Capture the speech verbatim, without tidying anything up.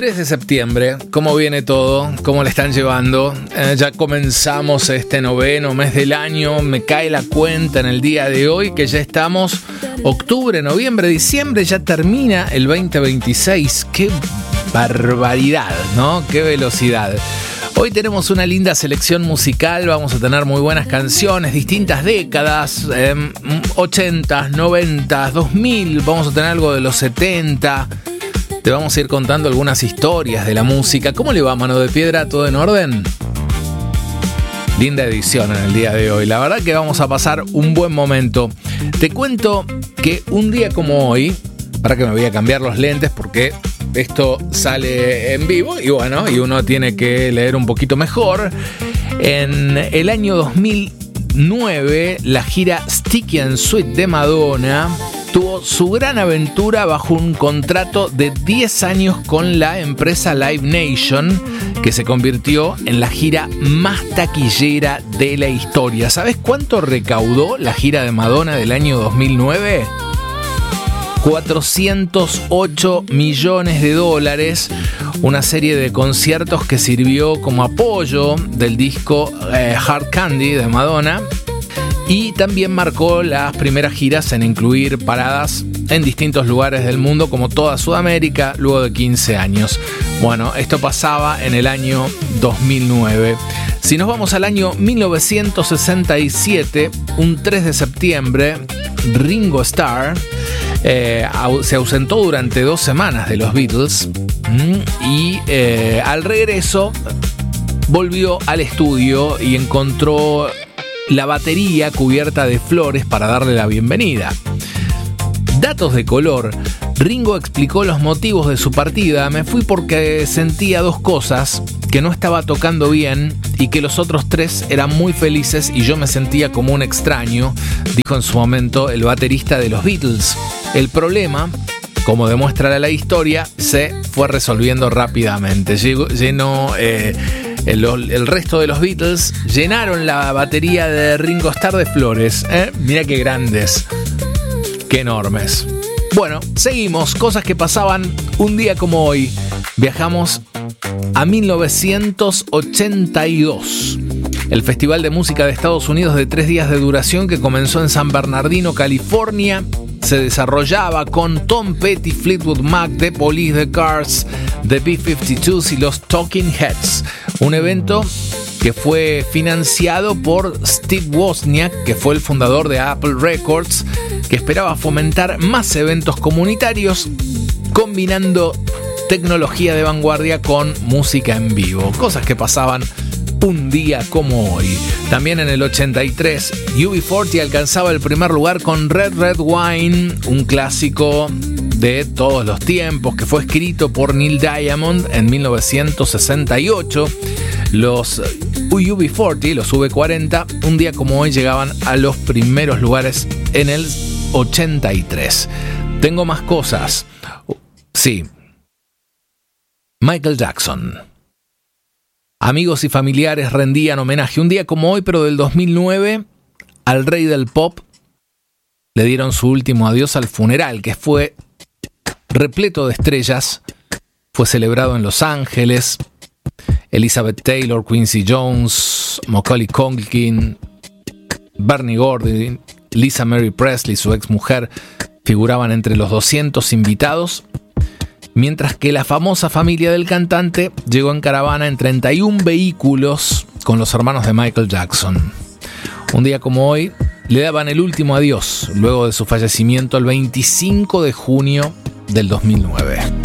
tres de septiembre, ¿cómo viene todo? ¿Cómo le están llevando? Eh, ya comenzamos este noveno mes del año, me cae la cuenta en el día de hoy que ya estamos octubre, noviembre, diciembre, ya termina el veinte veintiséis. ¡Qué barbaridad!, ¿no? ¡Qué velocidad! Hoy tenemos una linda selección musical, vamos a tener muy buenas canciones, distintas décadas, eh, ochenta, noventa, dos mil, vamos a tener algo de los setenta. Te vamos a ir contando algunas historias de la música. ¿Cómo le va, Mano de Piedra? ¿Todo en orden? Linda edición en el día de hoy. La verdad que vamos a pasar un buen momento. Te cuento que un día como hoy, para que me voy a cambiar los lentes porque esto sale en vivo y bueno, y uno tiene que leer un poquito mejor. En el año dos mil nueve, la gira Sticky and Sweet de Madonna tuvo su gran aventura bajo un contrato de diez años con la empresa Live Nation, que se convirtió en la gira más taquillera de la historia. ¿Sabes cuánto recaudó la gira de Madonna del año dos mil nueve? cuatrocientos ocho millones de dólares, una serie de conciertos que sirvió como apoyo del disco eh, Hard Candy de Madonna y también marcó las primeras giras en incluir paradas en distintos lugares del mundo como toda Sudamérica luego de quince años. Bueno, esto pasaba en el año dos mil nueve. Si nos vamos al año mil novecientos sesenta y siete, un tres de septiembre, Ringo Starr Eh, se ausentó durante dos semanas de los Beatles y eh, al regreso volvió al estudio y encontró la batería cubierta de flores para darle la bienvenida. Datos de color. Ringo explicó los motivos de su partida. Me fui porque sentía dos cosas: que no estaba tocando bien y que los otros tres eran muy felices y yo me sentía como un extraño, dijo en su momento el baterista de los Beatles. El problema, como demuestra la historia, se fue resolviendo rápidamente. Llenó, eh, el, el resto de los Beatles llenaron la batería de Ringo Starr de flores. ¿eh? Mira qué grandes, qué enormes. Bueno, seguimos. Cosas que pasaban un día como hoy. Viajamos a mil novecientos ochenta y dos. El Festival de Música de Estados Unidos de tres días de duración que comenzó en San Bernardino, California, se desarrollaba con Tom Petty, Fleetwood Mac, The Police, The Cars, The B cincuenta y dos y los Talking Heads. Un evento que fue financiado por Steve Wozniak, que fue el fundador de Apple Records, que esperaba fomentar más eventos comunitarios combinando tecnología de vanguardia con música en vivo. Cosas que pasaban un día como hoy. También en el ochenta y tres, U B cuarenta alcanzaba el primer lugar con Red Red Wine, un clásico de todos los tiempos que fue escrito por Neil Diamond en mil novecientos sesenta y ocho. Los U B cuarenta, los U B cuarenta, un día como hoy llegaban a los primeros lugares en el ochenta y tres. Tengo más cosas. Sí. Michael Jackson. Amigos y familiares rendían homenaje un día como hoy, pero del dos mil nueve, al rey del pop. Le dieron su último adiós al funeral, que fue repleto de estrellas. Fue celebrado en Los Ángeles. Elizabeth Taylor, Quincy Jones, Macaulay Culkin, Bernie Gordy, Lisa Mary Presley, su ex mujer, figuraban entre los doscientos invitados, mientras que la famosa familia del cantante llegó en caravana en treinta y un vehículos con los hermanos de Michael Jackson. Un día como hoy, le daban el último adiós luego de su fallecimiento el veinticinco de junio del dos mil nueve.